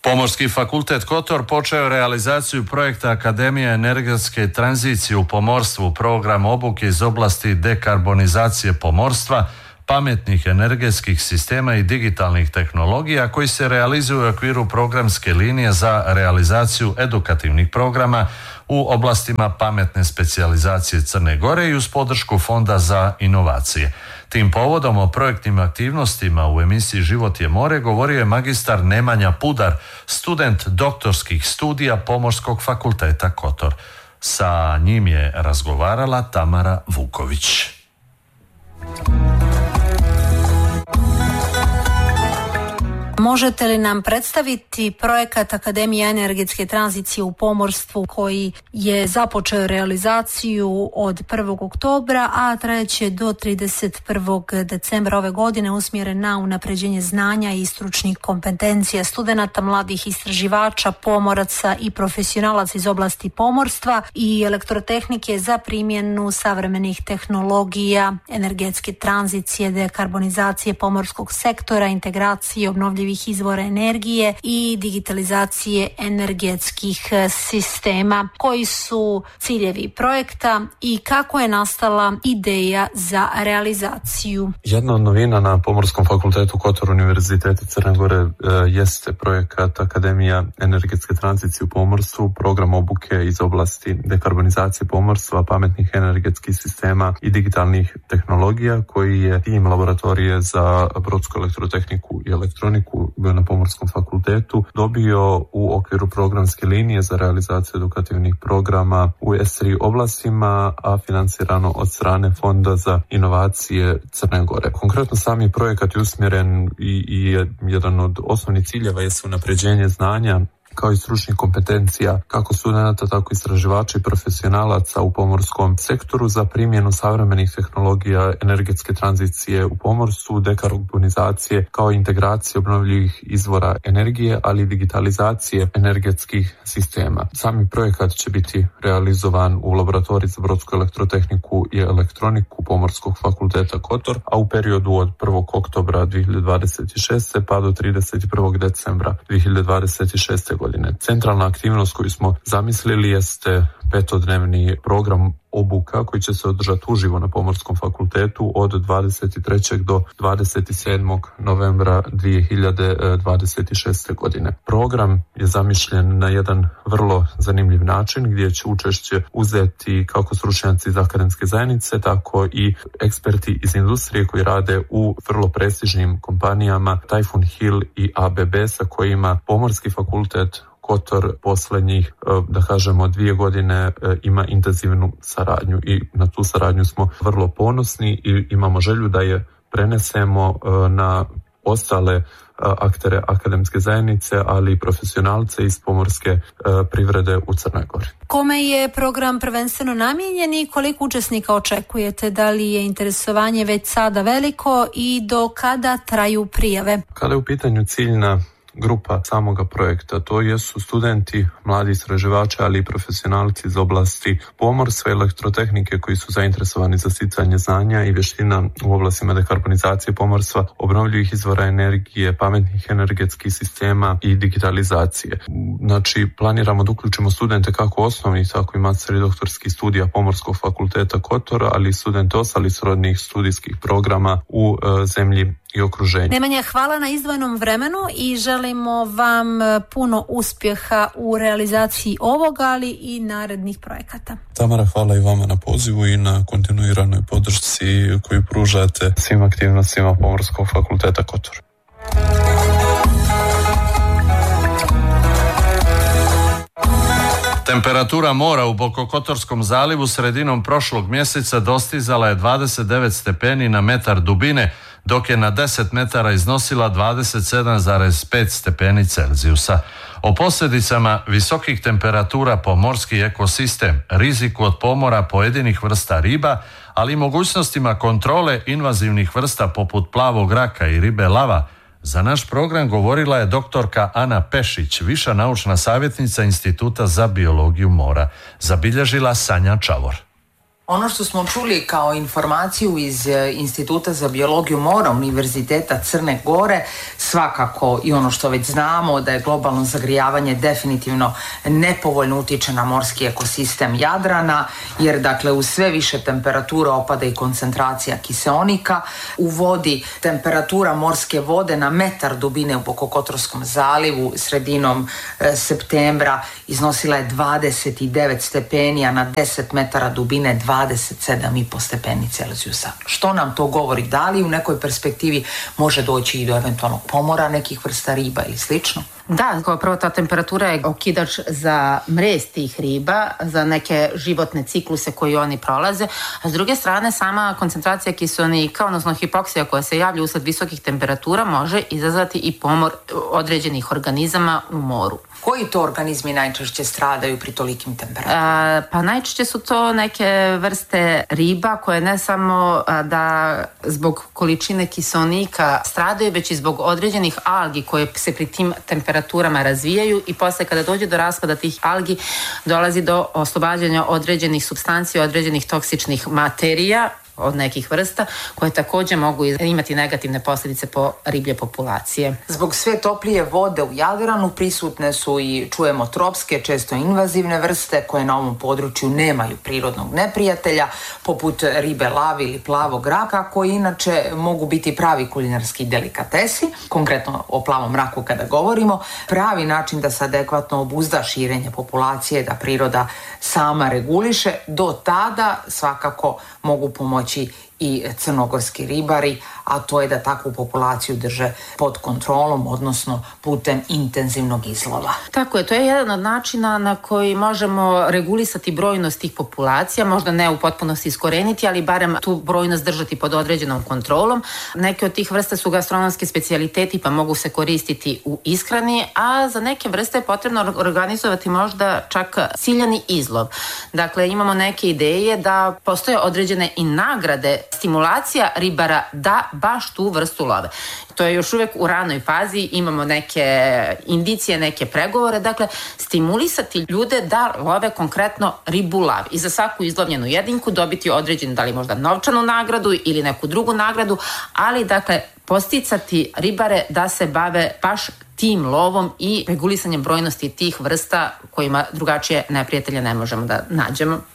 Pomorski fakultet Kotor počeo realizaciju projekta Akademija energetske tranzicije u pomorstvu, program obuke iz oblasti dekarbonizacije pomorstva, pametnih energetskih sistema i digitalnih tehnologija koji se realizuju u okviru programske linije za realizaciju edukativnih programa u oblastima pametne specijalizacije Crne Gore i uz podršku Fonda za inovacije. Tim povodom o projektnim aktivnostima u emisiji Život je more govorio je magistar Nemanja Pudar, student doktorskih studija Pomorskog fakulteta Kotor. Sa njim je razgovarala Tamara Vuković. Možete li nam predstaviti projekat Akademija energetske tranzicije u pomorstvu koji je započeo realizaciju od 1. oktobra, a trajeće do 31. decembra ove godine, usmjeren na unapređenje znanja i stručnih kompetencija studenata, mladih istraživača, pomoraca i profesionalaca iz oblasti pomorstva i elektrotehnike za primjenu savremenih tehnologija, energetske tranzicije, dekarbonizacije pomorskog sektora, integracije obnovljivih izvora energije i digitalizacije energetskih sistema. Koji su ciljevi projekta i kako je nastala ideja za realizaciju? Jedna od novina na Pomorskom fakultetu Kotor Univerziteta Crne Gore jeste projekat Akademija energetske tranzicije u pomorstvu, program obuke iz oblasti dekarbonizacije pomorstva, pametnih energetskih sistema i digitalnih tehnologija, koji je tim laboratorije za brodsku elektrotehniku i elektroniku na Pomorskom fakultetu dobio u okviru programske linije za realizaciju edukativnih programa u S3 oblastima, a financirano od strane Fonda za inovacije Crne Gore. Konkretno sami projekat je usmjeren i jedan od osnovnih ciljeva je unapređenje znanja kao i stručnih kompetencija kako studenata, tako i istraživača i profesionalaca u pomorskom sektoru za primjenu savremenih tehnologija energetske tranzicije u pomorstvu, dekarbonizacije kao i integracije obnovljivih izvora energije, ali i digitalizacije energetskih sistema. Sami projekat će biti realizovan u laboratoriji za brodsku elektrotehniku i elektroniku Pomorskog fakulteta Kotor, a u periodu od 1. oktobra 2026. pa do 31. decembra 2026. godine. Centralna aktivnost koju smo zamislili jeste 5-dnevni program obuka koji će se održati uživo na Pomorskom fakultetu od 23. do 27. novembra 2026. godine. Program je zamišljen na jedan vrlo zanimljiv način gdje će učešće uzeti kako stručnjaci iz akademske zajednice, tako i eksperti iz industrije koji rade u vrlo prestižnim kompanijama Typhoon Hill i ABB sa kojima Pomorski fakultet Kotor posljednjih, da kažemo, 2 godine ima intenzivnu saradnju i na tu saradnju smo vrlo ponosni i imamo želju da je prenesemo na ostale aktere akademske zajednice, ali i profesionalce iz pomorske privrede u Crnoj Gori. Kome je program prvenstveno namijenjen i koliko učesnika očekujete? Da li je interesovanje već sada veliko i do kada traju prijave? Kada je u pitanju ciljna grupa samoga projekta, to jesu studenti, mladi istraživači, ali i profesionalci iz oblasti pomorstva i elektrotehnike koji su zainteresovani za sticanje znanja i vještina u oblastima dekarbonizacije pomorstva, obnovljivih izvora energije, pametnih energetskih sistema i digitalizacije. Znači, planiramo da uključimo studente kako osnovnih, tako i master i doktorskih studija Pomorskog fakulteta Kotor, ali i studente ostalih srodnih studijskih programa u zemlji i okruženju. Nemanja, hvala na izdvojenom vremenu i želimo vam puno uspjeha u realizaciji ovoga, ali i narednih projekata. Tamara, hvala i vama na pozivu i na kontinuiranoj podršci koju pružate svim aktivnostima Pomorskog fakulteta Kotor. Temperatura mora u Bokokotorskom zalivu sredinom prošlog mjeseca dostizala je 29 stepeni na metar dubine, dok je na 10 metara iznosila 27,5 stepeni Celzijusa. O posljedicama visokih temperatura po morski ekosistem, riziku od pomora pojedinih vrsta riba, ali i mogućnostima kontrole invazivnih vrsta poput plavog raka i ribe lava, za naš program govorila je doktorka Ana Pešić, viša naučna savjetnica Instituta za biologiju mora. Zabilježila Sanja Čavor. Ono što smo čuli kao informaciju iz Instituta za biologiju mora Univerziteta Crne Gore, svakako i ono što već znamo da je globalno zagrijavanje definitivno nepovoljno utiče na morski ekosistem Jadrana, jer dakle uz sve više temperatura opada i koncentracija kiseonika. U vodi temperatura morske vode na metar dubine u Bokokotorskom zalivu sredinom septembra iznosila je 29 stepeni, a na 10 metara dubine 27,5 stepeni Celzijusa. Što nam to govori? Da li u nekoj perspektivi može doći i do eventualnog pomora nekih vrsta riba ili slično? Da, kao prvo ta temperatura je okidač za mrez tih riba, za neke životne cikluse koji oni prolaze, a s druge strane sama koncentracija kiseonika, odnosno hipoksija koja se javlja usled visokih temperatura može izazvati i pomor određenih organizama u moru. Koji to organizmi najčešće stradaju pri tolikim temperaturama? Pa najčešće su to neke vrste riba koje ne samo da zbog količine kiseonika stradaju, već i zbog određenih algi koje se pri tim temperaturama razvijaju i posle kada dođe do raspada tih algi dolazi do oslobađanja određenih supstancija, određenih toksičnih materija od nekih vrsta koje također mogu imati negativne posljedice po riblje populacije. Zbog sve toplije vode u Jadranu prisutne su i čujemo tropske, često invazivne vrste koje na ovom području nemaju prirodnog neprijatelja, poput ribe lavi ili plavog raka, koji inače mogu biti pravi kulinarski delikatesi, konkretno o plavom raku kada govorimo. Pravi način da se adekvatno obuzda širenje populacije, da priroda sama reguliše, do tada svakako mogu pomoći i crnogorski ribari, a to je da takvu populaciju drže pod kontrolom, odnosno putem intenzivnog izlova. Tako je, to je jedan od načina na koji možemo regulisati brojnost tih populacija, možda ne u potpunosti iskoreniti, ali barem tu brojnost držati pod određenom kontrolom. Neke od tih vrsta su gastronomski specijaliteti pa mogu se koristiti u ishrani, a za neke vrste je potrebno organizovati možda čak ciljani izlov. Dakle, imamo neke ideje da postoje određene i nagrade, stimulacija ribara da baš tu vrstu love. To je još uvijek u ranoj fazi, imamo neke indicije, neke pregovore, dakle stimulisati ljude da love konkretno ribu lav i za svaku izlovljenu jedinku dobiti određenu, da li možda novčanu nagradu ili neku drugu nagradu, ali dakle posticati ribare da se bave baš tim lovom i regulisanjem brojnosti tih vrsta kojima drugačije neprijatelje ne možemo da nađemo.